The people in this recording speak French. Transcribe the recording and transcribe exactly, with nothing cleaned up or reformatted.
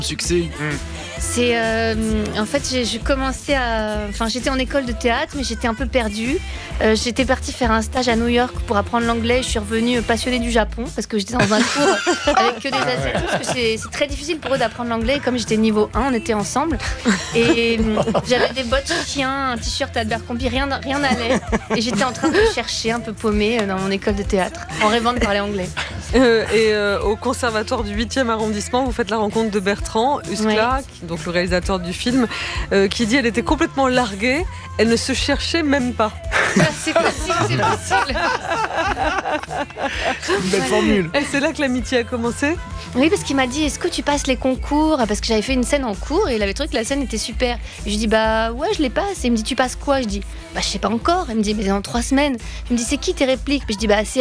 Succès. Mm. C'est euh, en fait j'ai, j'ai commencé à, enfin j'étais en école de théâtre mais j'étais un peu perdue. Euh, j'étais partie faire un stage à New York pour apprendre l'anglais. Je suis revenue passionnée du Japon parce que j'étais dans un cours avec que des Asiatiques parce que c'est, c'est très difficile pour eux d'apprendre l'anglais. Et comme j'étais niveau un, on était ensemble et euh, j'avais des bottes chiens, un t-shirt Abercrombie, rien rien n'allait et j'étais en train de chercher un peu paumée dans mon école de théâtre en rêvant de parler anglais. Euh, et euh, au conservatoire du huitième arrondissement, vous faites la rencontre de Bertrand Huskla, Oui. qui- donc le réalisateur du film, euh, qui dit elle était complètement larguée, elle ne se cherchait même pas. Ah, c'est possible, c'est possible. Une belle formule. Et c'est là que l'amitié a commencé. Oui, parce qu'il m'a dit est-ce que tu passes les concours? Parce que j'avais fait une scène en cours et il avait trouvé que la scène était super. Et je lui dis bah ouais, je les passe. Et il me dit tu passes quoi? Je dis bah je sais pas encore. Il me dit mais dans trois semaines. Il me dit c'est qui tes répliques? Je dis bah c'est